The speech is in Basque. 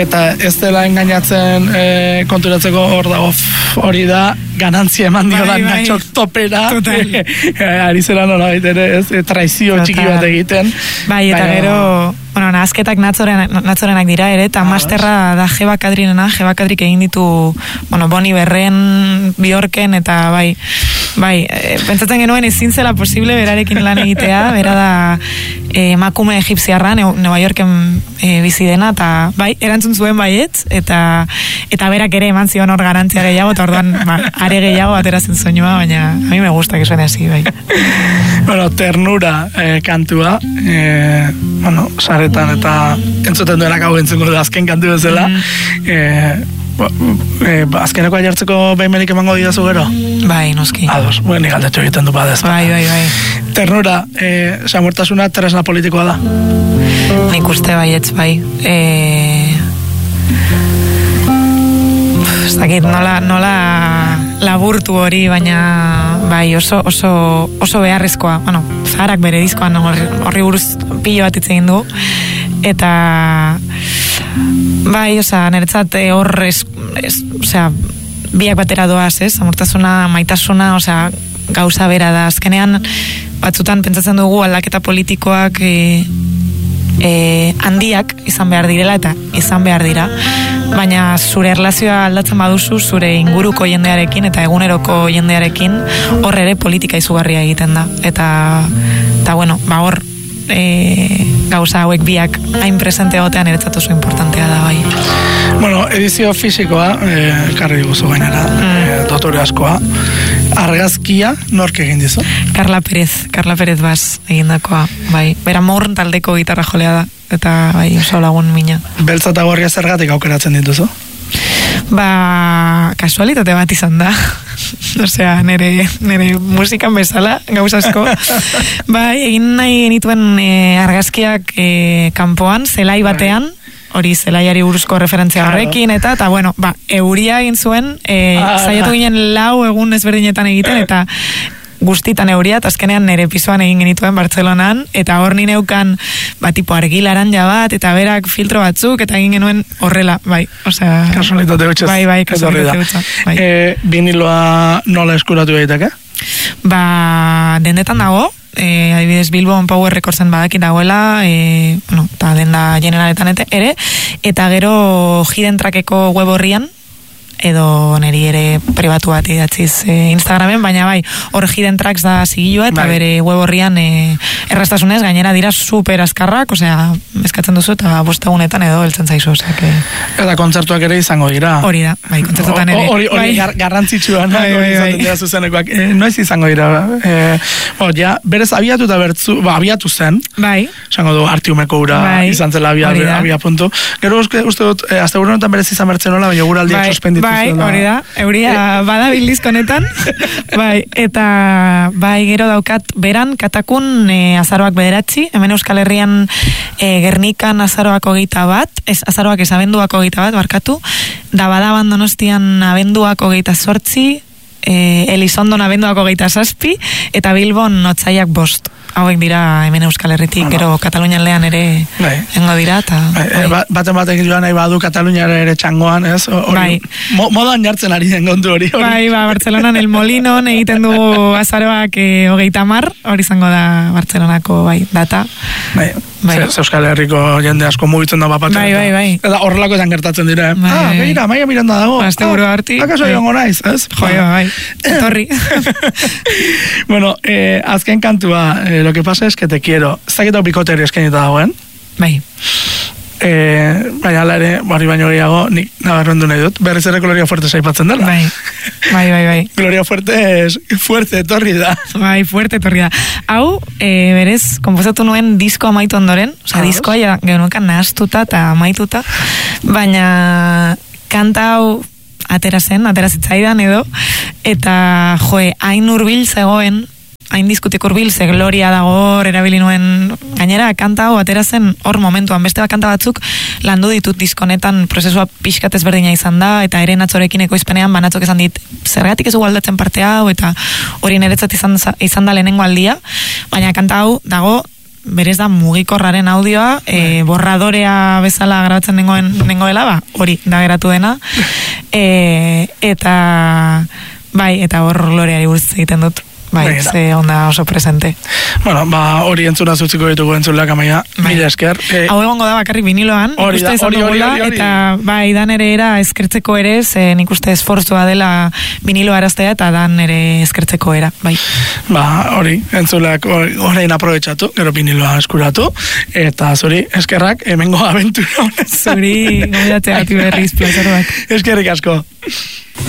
eta ez dela engainatzen konturatzeko hor dago, hori da ganantzia eman diodan Natxok topera, ari zela nola ere, traizio txiki bat egiten. Bai, eta gero, bueno, nazketak natzorenak dira ere, eta masterra da Jeba Kadrinena, Jeba Kadrik egin ditu, bueno, Boni Berren, Bjorken, eta bai, pentsatzen genuen ezin zela posible berarekin lan egitea, bera da emakume egipziarra, Nueva Yorken bizi dena, eta bai, erantzun zuen baietz, eta berak ere eman zion hor garantzia gehiago, eta orduan, are gehiago aterazen soinua, baina a mi me gusta que suene así, bai. Bueno, ternura kantua, bueno, saretan eta entzuten duenak hau entzengo da azken kantu bezala, azkeneko aiartzeko behimenik emango didazu gero? Bai, noski. Ados, bueno, galdetu egiten du badez. Bai. Ternura, samurtasuna tresna politikoa da? Nik uste baietz, bai. Ez dakit, nola laburtu hori, baina bai, oso beharrezkoa. Bueno, Zaharak bere diskoan horri buruz pilo bat hitz egin du. Eta bai, niretzat horrez, biak batera doaz, ez? Amortasuna, maitasuna, gauza bera da. Azkenean, batzutan pentsatzen dugu aldaketa politikoak handiak izan behar direla eta izan behar dira. Baina zure erlazioa aldatzen baduzu, zure inguruko jendearekin eta eguneroko jendearekin hor ere politika izugarria egiten da. Eta bueno, hor gauza hauek biak hain presente gotean eretzat oso importantea da, bai. Bueno, edizio fisikoa, karri guzu gainera, dotore askoa. Argazkia, nork egin dizu? Carla Pérez Bas egindakoa, bai. Bera Morn taldeko gitarra jolea da, eta bai, oso lagun mina. Beltza eta gorria zergatik aukeratzen dituzu? Kasualitate bat izan da. Osea, nere musikan bezala, gauza asko. Bai, egin nahi genituen argazkiak kanpoan, zelai batean, hori zelaiari buruzko referentzia horrekin, eta bueno, euria egin zuen, saiatu ginen 4 egun ezberdinetan egiten, eta guztitan euria, eta azkenean nire pisoan egin genituen Bartzelonan, eta hor ni neukan, tipo argilaranja bat, eta berak filtro batzuk, eta egin genuen horrela, bai, osea... Kasualitate hutsa. Bai, kasualitate hutsa. Biniloa nola eskuratu daiteke? Dendetan dago, adibidez Bilbon Power Recordsen badakit dagoela, eta denda generaletan ere, eta gero Hidden Trackeko web horrian, edo neri ere pribatu bat idatziz Instagramen, baina bai, hor Hidden Tracks da zigilua, eta bere web horrian erraztasunez, gainera dira super azkarrak, osea, eskatzen duzu, eta 5 egunetan edo heltzen zaizu, osea, que... Eta kontzertuak ere izango dira. Hori da, bai, kontzertuetan ere. Hori garrantzitsua, zuzenekoak. Noiz izango dira, berez abiatu eta abiatu zen, esango du, Artiumeko ura izan zela abia puntu. Gero uste dut, azte honetan berez izan bertzen nola, baina guraldiak suspenditu. Bai, hori da, euria bada bildizko honetan, bai, eta bai, gero daukat beran, Katakun azaroak 9, hemen Euskal Herrian Gernikan azaroak 21, azaroak ez abenduak 21, barkatu, da badaban Donostian abenduak 28, Elizondon abenduak 27, eta Bilbon otsaiak 5. Hauek dira hemen Euskal Herritik, gero Katalunian lehan ere engo dira, eta... Batek joan nahi badu Kataluniara ere txangoan, ez? Modan jartzen ari den kontu hori. Bai, Bartzelonan El Molinon egiten dugu azaroak 30, hori izango da Bartzelonako data. Euskal Herriko jende asko mugitzen da bapatzen. Bai. Eta horrelako esan gertatzen dira. Begira, Maia Miranda dago. Azte buru harti. Akaso jongo naiz, ez? Bai. Etorri. Bueno, azken kantua, lo que pasa es que te quiero. Zaketau bikoteri eskenita dagoen? Bai. Baina ala ere, barri baino gehiago, nik nabarrendu nahi dut. Berriz ere Gloria Fuerte saipatzen dela. Bai. Gloria Fuerte fuerte etorri da. Bai, fuerte etorri da. Hau, berez, konposatu nuen disko amaitu ondoren, diskoa genuekan nahaztuta eta amaituta, baina kanta hau atera zitzaidan edo, eta hain hurbil zegoen, hain diskutik hurbil, ze Gloria dago erabili nuen, gainera kanta hau atera zen hor momentuan, beste kanta batzuk landu ditut diskonetan, prozesua pixkat ezberdina izan da, eta ere Natzorekin ekoizpenean Natzok esan dit, zergatik ez aldatzen parte hau, eta hori niretzat izan da lehenengo aldia, baina kanta hau dago berez da mugikorraren audioa, borradorea bezala grabatzen nengoela, hori da geratu dena, eta hor loreari buruz egiten dut. Bai, ze onda oso presente. Bueno, hori entzuna zutziko ditugu entzulak amaia, mila esker. Hau egongo da bakarrik viniloan, hori, eta bai, dan ere era eskertzeko ere, ze nik uste esfortzua dela viniloa araztea, eta dan ere eskertzeko era, bai. Hori, entzulak horrein aprobetsatu, gero viniloa eskuratu, eta zuri, eskerrak, hemengo abentura honez. Zuri, gomidatzea gati berriz, plazer bat. Eskerrik asko.